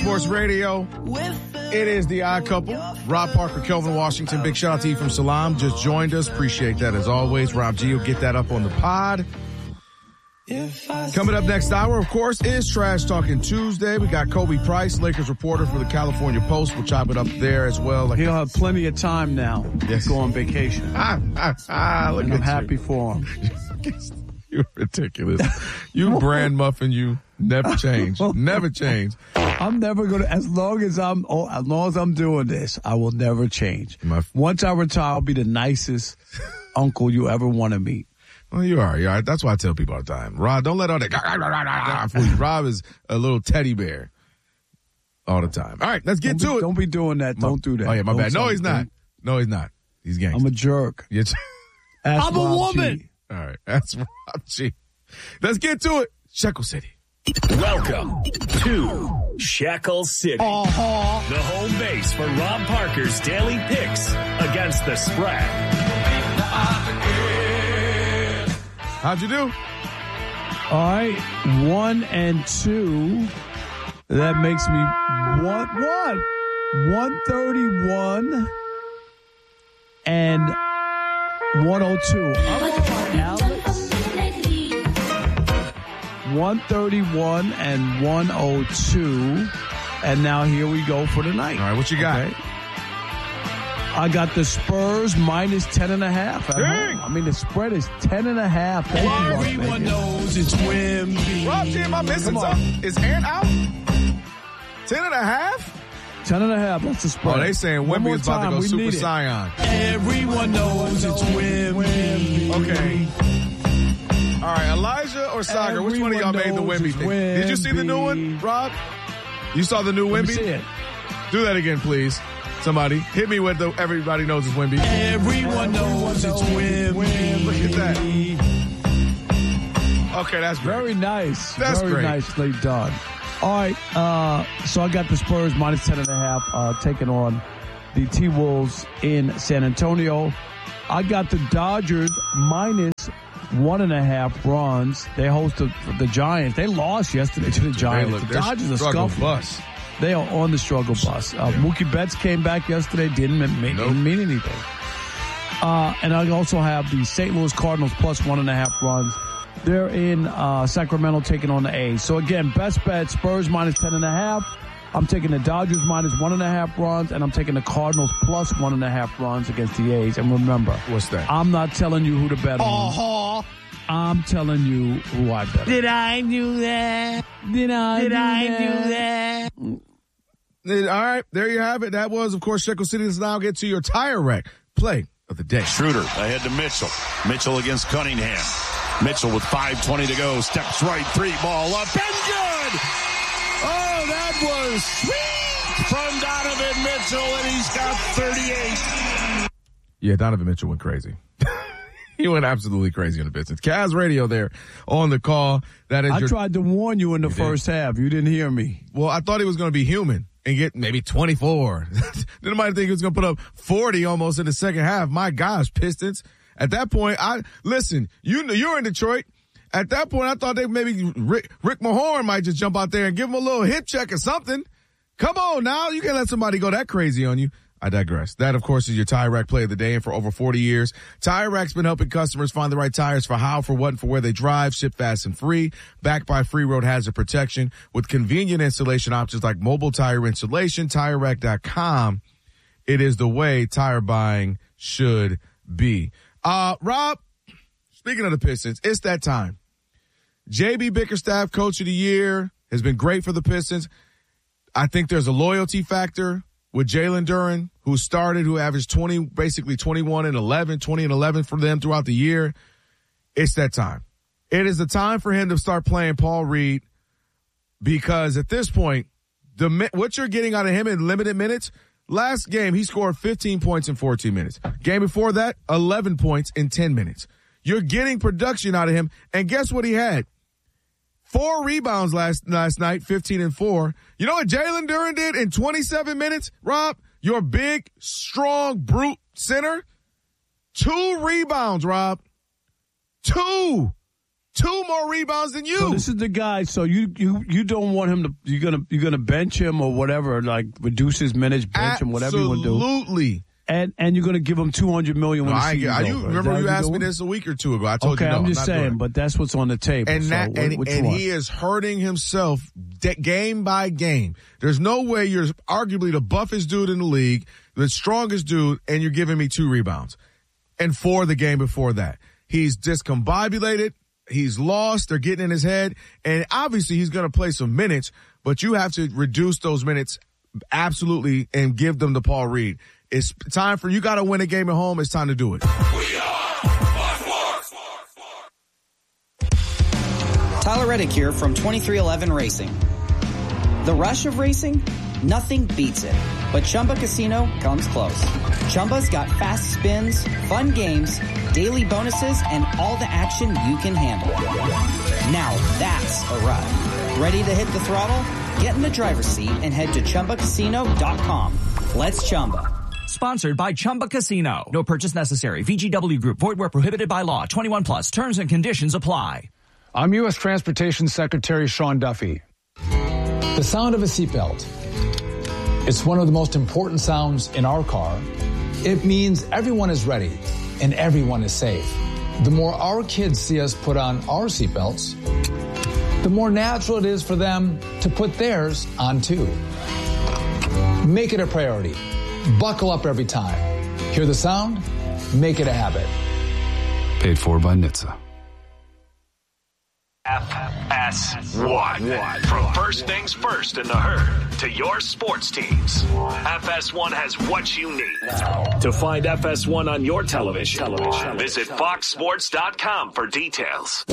Sports Radio. It is the Odd Couple. Rob Parker, Kelvin Washington. Big shout out to you from Salam. Just joined us. Appreciate that as always. Rob G will get that up on the pod. Coming up next hour, of course, is Trash Talking Tuesday. We got Kobe Price, Lakers reporter for the California Post. We'll chop it up there as well. He'll have plenty of time now to go on vacation. Look and I'm happy for him. You're ridiculous. You brand muffin, you never change. Never change. I'm never going to, as long as I'm doing this, I will never change. Once I retire, I'll be the nicest uncle you ever want to meet. Well, you are. That's why I tell people all the time. Rob, don't let all that fool you. Rob is a little teddy bear all the time. All right, let's get to it. Don't be doing that. Don't do that. Oh, yeah, my bad. No, he's not. No, he's not. He's gangster. I'm a jerk. I'm a woman. G. All right, that's Rob G. Let's get to it. Shekel City. Welcome to Shekel City, the home base for Rob Parker's daily picks against the spread. How'd you do? All right, 1-2. That makes me 131 and 102. All right, Alex. 131 and 102. And now here we go for the night. All right, what you got? Okay. I got the Spurs minus 10.5. I mean, the spread is 10.5. Everyone knows it's Wemby. Rob G, am I missing something? Is Ant out? 10.5? 10.5. That's the spread. Oh, they saying Wemby is about to go Super Saiyan. Everyone knows it's Wemby. Okay. All right, Elijah or Sagar, which one of y'all made the Wemby thing? Did you see the new one, Rob? You saw the new Wemby? See it. Do that again, please. Somebody hit me with the everybody knows it's Wemby. Everyone knows it's Wemby. Look at that. Okay, that's great. Very nice. That's very great. nicely done. All right, so I got the Spurs minus 10.5 taking on the T-Wolves in San Antonio. I got the Dodgers minus 1.5 runs. They host the Giants. They lost yesterday to the Giants. The Dodgers are scuffling. Bus. They are on the struggle bus. Mookie Betts came back yesterday. Didn't mean anything. And I also have the St. Louis Cardinals plus 1.5 runs. They're in Sacramento taking on the A's. So again, best bet, Spurs minus 10.5. I'm taking the Dodgers minus 1.5 runs, and I'm taking the Cardinals plus 1.5 runs against the A's. And remember, what's that? I'm not telling you who to bet on. I'm telling you who I bet on. Did I do that? Did I do that? All right, there you have it. That was, of course, Shekel City. Let's now get to your tire rack play of the day. Schroeder ahead to Mitchell. Mitchell against Cunningham. Mitchell with 5:20 to go. Steps right, 3 ball up, and good! Oh, that was sweet from Donovan Mitchell, and he's got 38. Yeah, Donovan Mitchell went crazy. He went absolutely crazy on the business. Cavs Radio there on the call. That is. I tried to warn you in the first half. You didn't hear me. Well, I thought he was going to be human and get maybe 24. Didn't think he was going to put up 40 almost in the second half. My gosh, Pistons. At that point, listen, you're in Detroit. At that point, I thought maybe Rick Mahorn might just jump out there and give him a little hip check or something. Come on now. You can't let somebody go that crazy on you. I digress. That, of course, is your Tire Rack play of the day. And for over 40 years, Tire Rack's been helping customers find the right tires for how, for what, and for where they drive. Ship fast and free. Backed by free road hazard protection with convenient installation options like mobile tire installation. TireRack.com. It is the way tire buying should be. Rob, speaking of the Pistons, it's that time. J.B. Bickerstaff, Coach of the Year, has been great for the Pistons. I think there's a loyalty factor with Jalen Duren, who averaged 20 and 11 for them throughout the year. It's that time. It is the time for him to start playing Paul Reed, because at this point, what you're getting out of him in limited minutes, last game he scored 15 points in 14 minutes. Game before that, 11 points in 10 minutes. You're getting production out of him, and guess what he had? 4 rebounds last night, 15 and 4. You know what Jalen Duren did in 27 minutes, Rob? Your big, strong, brute center. 2 rebounds, Rob. 2. 2 more rebounds than you. So this is the guy. So you don't want him to. You're gonna bench him or whatever, like reduce his minutes, bench him, whatever you want to do. Absolutely. And you're going to give him $200 million when the season's over. Remember you asked me this a week or two ago. I told you no. I'm just saying, but that's what's on the table. And he is hurting himself game by game. There's no way you're arguably the buffest dude in the league, the strongest dude, and you're giving me 2 rebounds. And 4 the game before that. He's discombobulated. He's lost. They're getting in his head. And obviously he's going to play some minutes, but you have to reduce those minutes absolutely and give them to Paul Reed. It's time you got to win a game at home. It's time to do it. Tyler Reddick here from 2311 Racing. The rush of racing? Nothing beats it. But Chumba Casino comes close. Chumba's got fast spins, fun games, daily bonuses, and all the action you can handle. Now that's a ride. Ready to hit the throttle? Get in the driver's seat and head to ChumbaCasino.com. Let's Chumba. Sponsored by Chumba Casino. No purchase necessary. VGW Group. Void where prohibited by law. 21 plus. Terms and conditions apply. I'm U.S. Transportation Secretary Sean Duffy. The sound of a seatbelt. It's one of the most important sounds in our car. It means everyone is ready and everyone is safe. The more our kids see us put on our seatbelts, the more natural it is for them to put theirs on too. Make it a priority. Buckle up every time. Hear the sound? Make it a habit. Paid for by NHTSA. FS1. From first things first in the herd to your sports teams, FS1 has what you need. To find FS1 on your television, visit foxsports.com for details.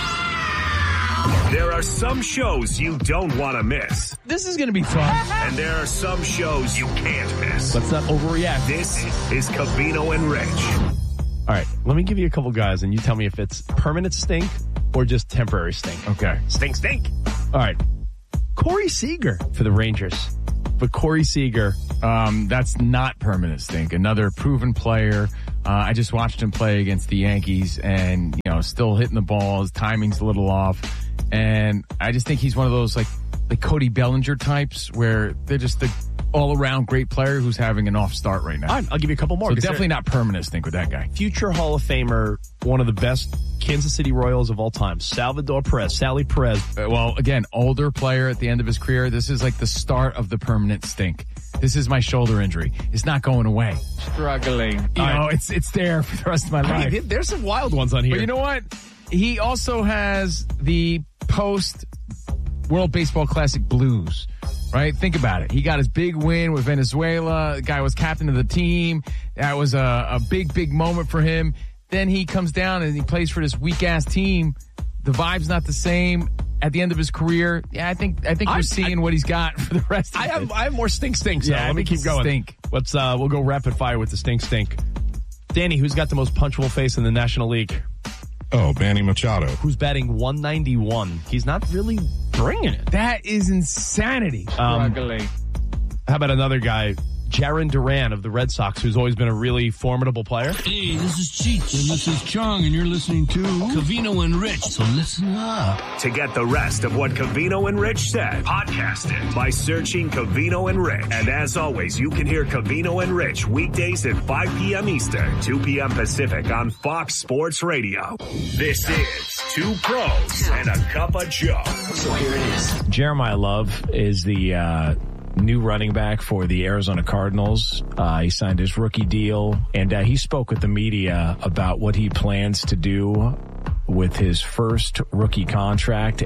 There are some shows you don't want to miss. This is going to be fun. And there are some shows you can't miss. Let's not overreact. This is Covino and Rich. All right, let me give you a couple guys, and you tell me if it's permanent stink or just temporary stink. Okay. Stink. All right. Corey Seager for the Rangers. But Corey Seager, that's not permanent stink. Another proven player. I just watched him play against the Yankees and, still hitting the ball. His timing's a little off. And I just think he's one of those like Cody Bellinger types where they're just the all-around great player who's having an off start right now. All right, I'll give you a couple more. So definitely not permanent stink with that guy. Future Hall of Famer, one of the best Kansas City Royals of all time, Sally Perez. Well, again, older player at the end of his career. This is like the start of the permanent stink. This is my shoulder injury. It's not going away. Struggling. It's there for the rest of my life. Hey, there's some wild ones on here. But you know what? He also has the post World Baseball Classic blues, right? Think about it. He got his big win with Venezuela. The guy was captain of the team. That was a big moment for him. Then he comes down and he plays for this weak-ass team. The vibe's not the same. At the end of his career, I think we're seeing what he's got for the rest of it. I have more stink. So let me keep going. Stink. We'll go rapid fire with the stink. Danny, who's got the most punchable face in the National League? Oh, Manny Machado. Who's batting 191. He's not really bringing it. That is insanity. Struggling. How about another guy, Jarren Duran of the Red Sox, who's always been a really formidable player? Hey, this is Cheech, and this is Chong, and you're listening to Covino and Rich, so listen up. To get the rest of what Covino and Rich said, podcast it by searching Covino and Rich. And as always, you can hear Covino and Rich weekdays at 5 p.m. Eastern, 2 p.m. Pacific on Fox Sports Radio. This is Two Pros and a Cup of Joe. So here it is. Jeremiah Love is the new running back for the Arizona Cardinals. He signed his rookie deal, and he spoke with the media about what he plans to do with his first rookie contract.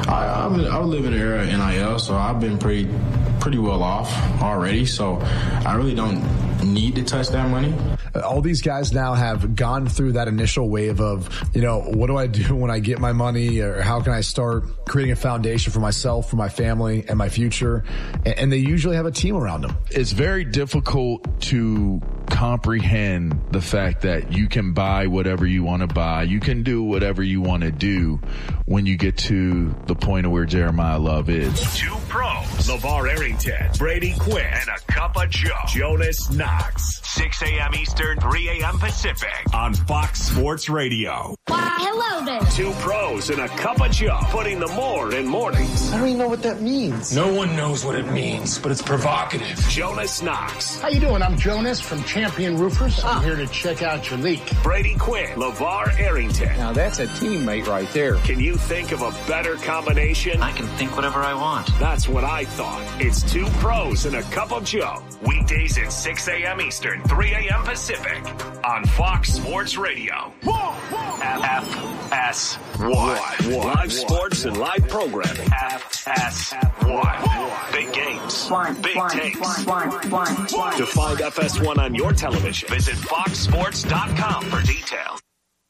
I live in the era of NIL, so I've been pretty well off already, so I really don't need to touch that money. All these guys now have gone through that initial wave of, what do I do when I get my money, or how can I start creating a foundation for myself, for my family, and my future? And they usually have a team around them. It's very difficult to comprehend the fact that you can buy whatever you want to buy. You can do whatever you want to do when you get to the point of where Jeremiah Love is. Two pros, LeVar Arrington, Brady Quinn, and a cup of Joe, Jonas Knox. 6 a.m. Eastern, 3 a.m. Pacific on Fox Sports Radio. Hello there. Two pros and a cup of Joe, putting the more in mornings. I don't even know what that means. No one knows what it means, but it's provocative. Jonas Knox. How you doing? I'm Jonas from Champion Roofers. I'm here to check out your leak. Brady Quinn, LeVar Arrington. Now that's a teammate right there. Can you think of a better combination? I can think whatever I want. That's what I thought. It's two pros and a cup of Joe. Weekdays at 6 a.m. Eastern, 3 a.m. Pacific on Fox Sports Radio. FS1. Live sports and live programming. FS1. Big games. Big takes. To find FS1 on your television, visit foxsports.com for details.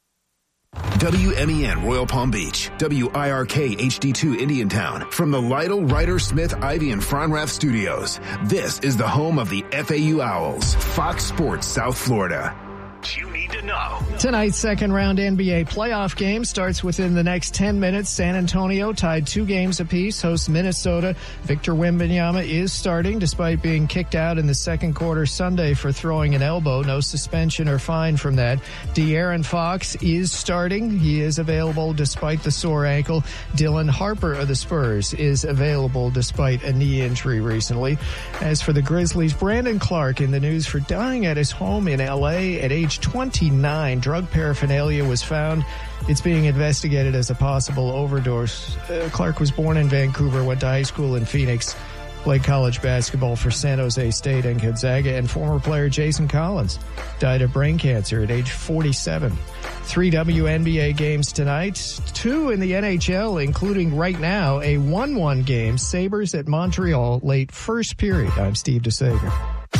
WMEN Royal Palm Beach, WIRK HD2 Indiantown, from the Lytle, Ryder, Smith, Ivy, and Fronrath Studios. This is the home of the FAU Owls, Fox Sports South Florida. You need to know. Tonight's second round NBA playoff game starts within the next 10 minutes. San Antonio tied 2 games apiece, hosts Minnesota. Victor Wembanyama is starting despite being kicked out in the second quarter Sunday for throwing an elbow. No suspension or fine from that. De'Aaron Fox is starting. He is available despite the sore ankle. Dylan Harper of the Spurs is available despite a knee injury recently. As for the Grizzlies, Brandon Clark in the news for dying at his home in L.A. at age 29. Drug paraphernalia was found. It's being investigated as a possible overdose. Clark was born in Vancouver, went to high school in Phoenix, played college basketball for San Jose State and Gonzaga, and former player Jason Collins died of brain cancer at age 47. 3 WNBA games tonight, 2 in the NHL, including right now a 1-1 game, Sabres at Montreal, late first period. I'm Steve DeSager.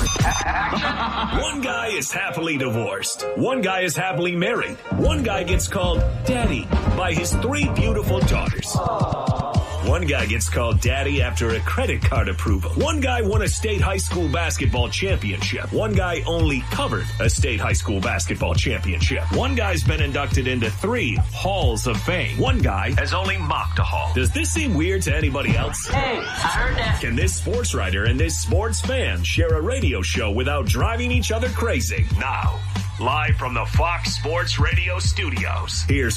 One guy is happily divorced. One guy is happily married. One guy gets called daddy by his 3 beautiful daughters. One guy gets called daddy after a credit card approval. One guy won a state high school basketball championship. One guy only covered a state high school basketball championship. One guy's been inducted into 3 halls of fame. One guy has only mocked a hall. Does this seem weird to anybody else? Hey, I heard that. Can this sports writer and this sports fan share a radio show without driving each other crazy? Now, live from the Fox Sports Radio studios, here's